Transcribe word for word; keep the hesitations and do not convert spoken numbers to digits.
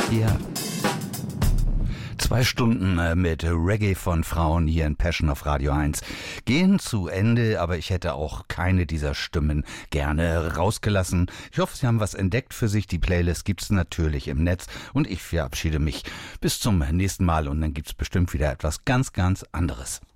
Ja. Zwei Stunden äh, mit Reggae von Frauen hier in Passion auf Radio eins gehen zu Ende, aber ich hätte auch keine dieser Stimmen gerne rausgelassen. Ich hoffe, Sie haben was entdeckt für sich. Die Playlist gibt's natürlich im Netz und ich verabschiede mich bis zum nächsten Mal und dann gibt's bestimmt wieder etwas ganz, ganz anderes.